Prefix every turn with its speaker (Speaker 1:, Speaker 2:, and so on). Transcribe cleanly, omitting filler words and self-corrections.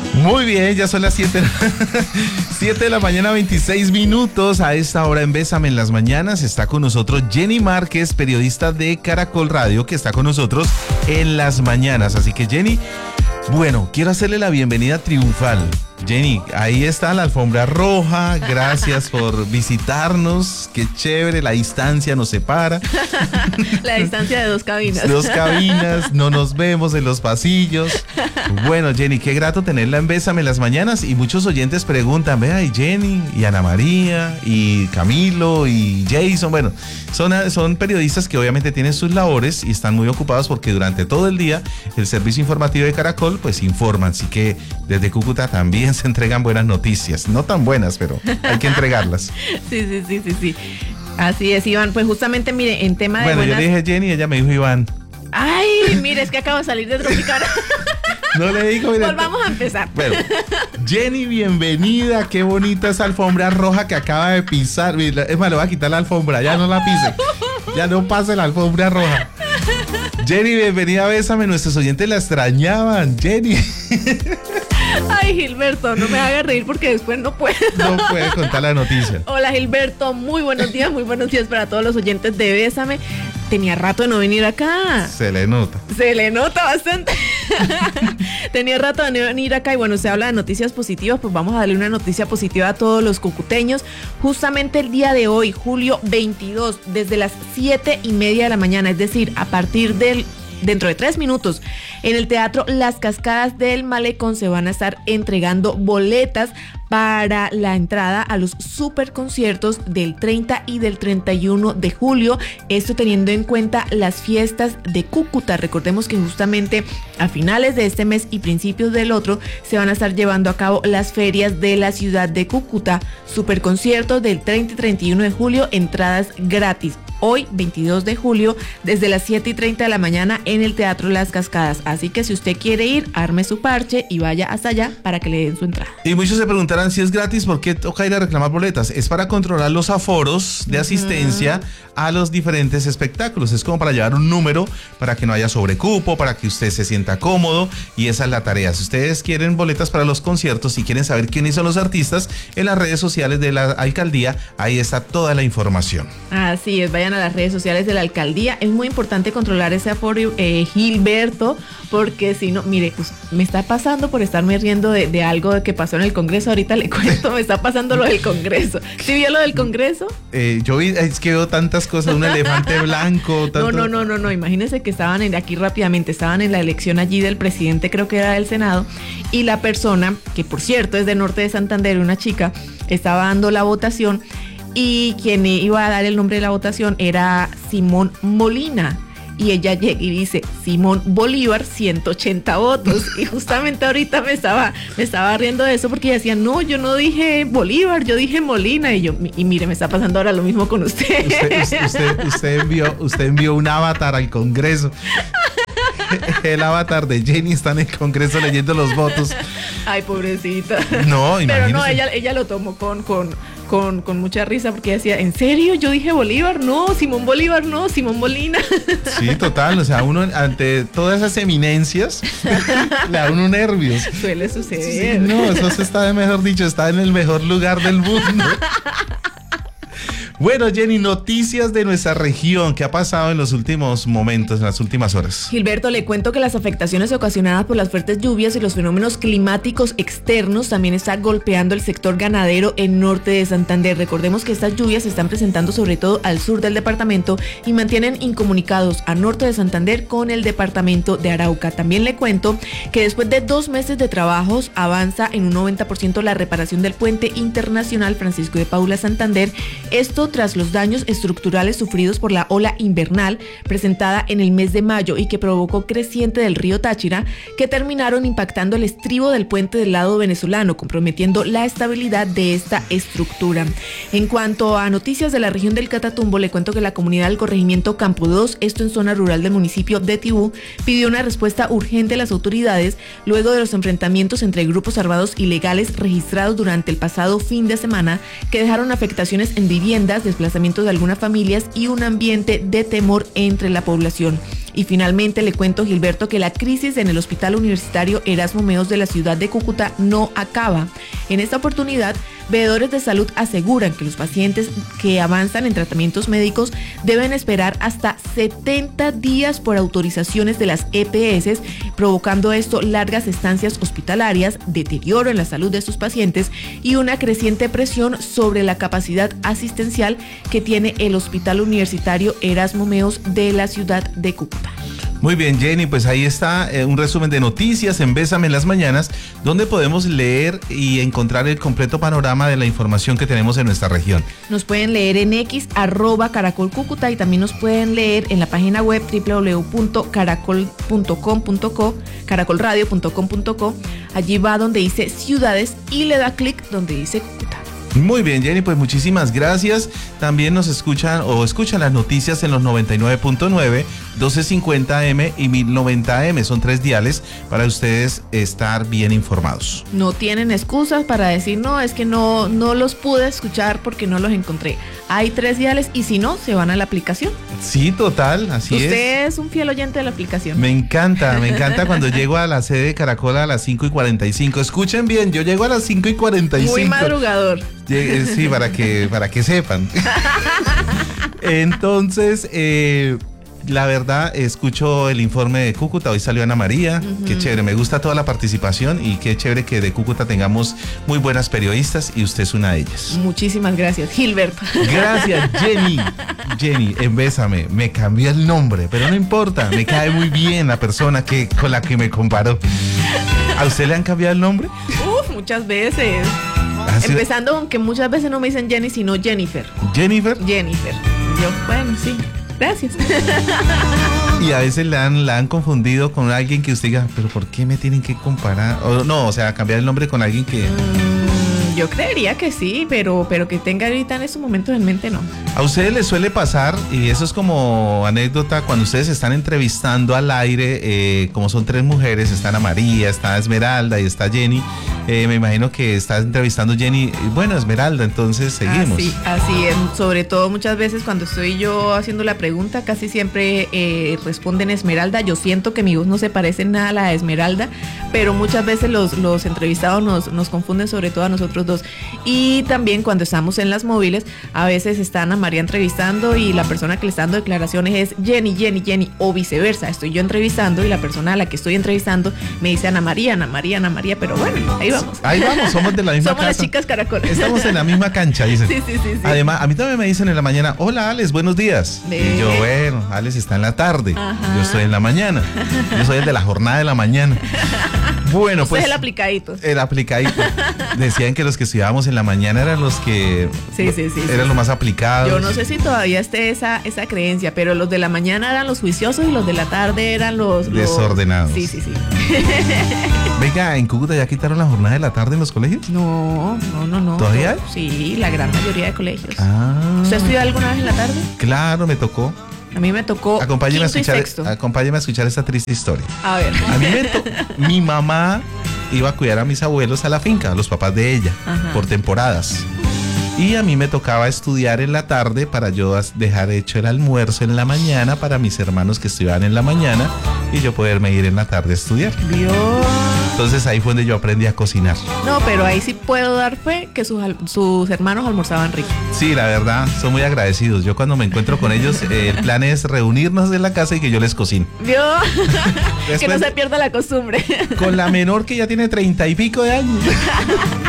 Speaker 1: Muy bien, ya son las 7 de la mañana, 26 minutos. A esta hora en Bésame en las mañanas está con nosotros Jenny Márquez, periodista de Caracol Radio, que está con nosotros en las mañanas. Así que Jenny, bueno, quiero hacerle la bienvenida triunfal. Jenny, ahí está la alfombra roja, gracias por visitarnos, qué chévere, la distancia nos separa.
Speaker 2: La distancia de 2 cabinas.
Speaker 1: 2 cabinas, no nos vemos en los pasillos. Bueno, Jenny, qué grato tenerla en Bésame en las mañanas, y muchos oyentes preguntan, vea, y Jenny, y Ana María, y Camilo, y Jason, bueno, son periodistas que obviamente tienen sus labores y están muy ocupados porque durante todo el día el servicio informativo de Caracol pues informan, así que desde Cúcuta también se entregan buenas noticias, no tan buenas, pero hay que entregarlas.
Speaker 2: Sí. Así es, Iván, pues justamente mire, en tema de
Speaker 1: bueno,
Speaker 2: buenas...
Speaker 1: yo le dije Jenny, ella me dijo Iván.
Speaker 2: Ay, mire, es que acabo de salir de Tropicana.
Speaker 1: No le digo, mire.
Speaker 2: Volvamos a empezar.
Speaker 1: Bueno, Jenny, bienvenida, qué bonita esa alfombra roja que acaba de pisar. Es más, le voy a quitar la alfombra, ya no la pise, ya no pase la alfombra roja. Jenny, bienvenida a Bésame, nuestros oyentes la extrañaban, Jenny.
Speaker 2: Ay, Gilberto, no me hagas reír porque después no puedo.
Speaker 1: No puede contar la noticia.
Speaker 2: Hola, Gilberto, muy buenos días para todos los oyentes de Bésame. Tenía rato de no venir acá.
Speaker 1: Se le nota
Speaker 2: bastante. Tenía rato de no venir acá y bueno, se habla de noticias positivas, pues vamos a darle una noticia positiva a todos los cucuteños. Justamente el día de hoy, julio 22, desde las 7:30 de la mañana, es decir, a partir dentro de 3 minutos, en el Teatro Las Cascadas del Malecón se van a estar entregando boletas para la entrada a los super conciertos del 30 y del 31 de julio, esto teniendo en cuenta las fiestas de Cúcuta. Recordemos que justamente a finales de este mes y principios del otro se van a estar llevando a cabo las ferias de la ciudad de Cúcuta, super conciertos del 30 y 31 de julio, entradas gratis. Hoy, 22 de julio, desde las 7:30 de la mañana en el Teatro Las Cascadas. Así que si usted quiere ir, arme su parche y vaya hasta allá para que le den su entrada.
Speaker 1: Y muchos se preguntarán si es gratis, ¿por qué toca ir a reclamar boletas? Es para controlar los aforos de asistencia a los diferentes espectáculos. Es como para llevar un número, para que no haya sobrecupo, para que usted se sienta cómodo, y esa es la tarea. Si ustedes quieren boletas para los conciertos y quieren saber quiénes son los artistas, en las redes sociales de la alcaldía, ahí está toda la información.
Speaker 2: Así es, vayan a las redes sociales de la alcaldía. Es muy importante controlar ese aforo, Gilberto, porque si no, mire, pues, me está pasando por estarme riendo de algo que pasó en el Congreso. Ahorita le cuento, me está pasando lo del Congreso. ¿Sí vio lo del Congreso?
Speaker 1: Yo vi, es que veo tantas cosas, un elefante blanco. Tanto...
Speaker 2: No, imagínense que estaban aquí rápidamente, estaban en la elección allí del presidente, creo que era del Senado, y la persona, que por cierto es de Norte de Santander, una chica, estaba dando la votación, y quien iba a dar el nombre de la votación era Simón Molina. Y ella llega y dice, Simón Bolívar, 180 votos. Y justamente ahorita me estaba riendo de eso porque ella decía, no, yo no dije Bolívar, yo dije Molina. Y mire, me está pasando ahora lo mismo con usted.
Speaker 1: Usted envió un avatar al Congreso. El avatar de Jenny está en el Congreso leyendo los votos.
Speaker 2: Ay, pobrecita.
Speaker 1: No, imagínese.
Speaker 2: Pero no, ella lo tomó con mucha risa porque decía, ¿en serio? Yo dije Bolívar, no, Simón Bolívar, no, Simón Molina.
Speaker 1: Sí, total, o sea, uno ante todas esas eminencias le da uno nervios.
Speaker 2: Suele suceder.
Speaker 1: Sí, no, eso está, mejor dicho, está en el mejor lugar del mundo. Bueno, Jenny, noticias de nuestra región. ¿Qué ha pasado en los últimos momentos, en las últimas horas?
Speaker 2: Gilberto, le cuento que las afectaciones ocasionadas por las fuertes lluvias y los fenómenos climáticos externos también están golpeando el sector ganadero en Norte de Santander. Recordemos que estas lluvias se están presentando sobre todo al sur del departamento y mantienen incomunicados a Norte de Santander con el departamento de Arauca. También le cuento que después de 2 meses de trabajos avanza en un 90% la reparación del puente internacional Francisco de Paula Santander. Esto tras los daños estructurales sufridos por la ola invernal presentada en el mes de mayo y que provocó creciente del río Táchira, que terminaron impactando el estribo del puente del lado venezolano, comprometiendo la estabilidad de esta estructura. En cuanto a noticias de la región del Catatumbo, le cuento que la comunidad del corregimiento Campo 2, esto en zona rural del municipio de Tibú, pidió una respuesta urgente a las autoridades luego de los enfrentamientos entre grupos armados ilegales registrados durante el pasado fin de semana, que dejaron afectaciones en viviendas, desplazamientos de algunas familias y un ambiente de temor entre la población. Y finalmente le cuento, Gilberto, que la crisis en el Hospital Universitario Erasmo Meos de la ciudad de Cúcuta no acaba. En esta oportunidad, veedores de salud aseguran que los pacientes que avanzan en tratamientos médicos deben esperar hasta 70 días por autorizaciones de las EPS, provocando esto largas estancias hospitalarias, deterioro en la salud de sus pacientes y una creciente presión sobre la capacidad asistencial que tiene el Hospital Universitario Erasmo Meos de la ciudad de Cúcuta.
Speaker 1: Muy bien, Jenny, pues ahí está un resumen de noticias en Bésame en las Mañanas, donde podemos leer y encontrar el completo panorama de la información que tenemos en nuestra región.
Speaker 2: Nos pueden leer en X, @caracolcúcuta, y también nos pueden leer en la página web www.caracol.com.co, caracolradio.com.co. Allí va donde dice ciudades y le da clic donde dice Cúcuta.
Speaker 1: Muy bien, Jenny, pues muchísimas gracias. También nos escuchan las noticias en los 99.9, 1250M y 1090M. Son 3 diales para ustedes estar bien informados.
Speaker 2: No tienen excusas para decir, no, es que no los pude escuchar porque no los encontré. Hay 3 diales y si no, se van a la aplicación.
Speaker 1: Sí, total, así es.
Speaker 2: Usted es un fiel oyente de la aplicación.
Speaker 1: Me encanta cuando llego a la sede de Caracol a las 5:45. Escuchen bien, yo llego a las 5:45.
Speaker 2: Muy madrugador.
Speaker 1: Sí, para que sepan. Entonces, la verdad, escucho el informe de Cúcuta. Hoy salió Ana María. Qué chévere, me gusta toda la participación y qué chévere que de Cúcuta tengamos muy buenas periodistas y usted es una de ellas.
Speaker 2: Muchísimas gracias, Gilberto.
Speaker 1: Gracias, Jenny. Jenny, en Bésame, me cambió el nombre, pero no importa, me cae muy bien la persona con la que me comparó. ¿A usted le han cambiado el nombre?
Speaker 2: Muchas veces. Empezando con que muchas veces no me dicen Jenny, sino Jennifer.
Speaker 1: ¿Jennifer?
Speaker 2: Jennifer. Yo, bueno, sí. Gracias.
Speaker 1: Y a veces la han confundido con alguien que usted diga, pero ¿por qué me tienen que comparar? O sea, cambiar el nombre con alguien que...
Speaker 2: Yo creería que sí, pero que tenga ahorita en estos momentos en mente, no.
Speaker 1: A ustedes les suele pasar, y eso es como anécdota, cuando ustedes están entrevistando al aire, como son 3 mujeres, está Ana María, está Esmeralda y está Jenny. Me imagino que está entrevistando Jenny, bueno, Esmeralda, entonces seguimos.
Speaker 2: Así es, sobre todo muchas veces cuando estoy yo haciendo la pregunta, casi siempre responden Esmeralda. Yo siento que mi voz no se parece en nada a la de Esmeralda, pero muchas veces los entrevistados nos confunden, sobre todo a nosotros dos. Y también cuando estamos en las móviles, a veces está Ana María entrevistando y la persona que le está dando declaraciones es Jenny, o viceversa. Estoy yo entrevistando y la persona a la que estoy entrevistando me dice Ana María, pero bueno, ahí vamos.
Speaker 1: Ahí vamos, somos de la misma
Speaker 2: somos
Speaker 1: casa.
Speaker 2: Las chicas Caracol.
Speaker 1: Estamos en la misma cancha, dicen.
Speaker 2: Sí.
Speaker 1: Además, a mí también me dicen en la mañana, hola Alex, buenos días. Y yo, bueno, Alex está en la tarde.
Speaker 2: Ajá.
Speaker 1: Yo estoy en la mañana. Yo soy el de la jornada de la mañana. Bueno,
Speaker 2: usted
Speaker 1: pues.
Speaker 2: Es el aplicadito.
Speaker 1: El aplicadito. Decían que los que estudiábamos en la mañana eran los que.
Speaker 2: Sí.
Speaker 1: Eran los más aplicados.
Speaker 2: Yo no sé si todavía esté esa creencia, pero los de la mañana eran los juiciosos y los de la tarde eran los
Speaker 1: desordenados.
Speaker 2: Sí.
Speaker 1: Venga, ¿en Cúcuta ya quitaron la jornada de la tarde en los colegios?
Speaker 2: No.
Speaker 1: ¿Todavía?
Speaker 2: Sí, la gran mayoría de colegios.
Speaker 1: Ah.
Speaker 2: ¿Usted estudió alguna vez en la tarde?
Speaker 1: Claro, me tocó.
Speaker 2: A mí me tocó
Speaker 1: Acompáñeme
Speaker 2: sexto.
Speaker 1: a escuchar esta triste historia.
Speaker 2: A ver.
Speaker 1: A mí mi mamá iba a cuidar a mis abuelos a la finca, a los papás de ella, por temporadas. Y a mí me tocaba estudiar en la tarde para yo dejar hecho el almuerzo en la mañana para mis hermanos que estudiaban en la mañana y yo poderme ir en la tarde a estudiar.
Speaker 2: Dios.
Speaker 1: Entonces ahí fue donde yo aprendí a cocinar.
Speaker 2: No, pero ahí sí puedo dar fe que sus hermanos almorzaban rico.
Speaker 1: Sí, la verdad, son muy agradecidos. Yo cuando me encuentro con ellos, el plan es reunirnos en la casa y que yo les cocine.
Speaker 2: Dios. Que no se pierda la costumbre.
Speaker 1: Con la menor que ya tiene 30 y pico de años.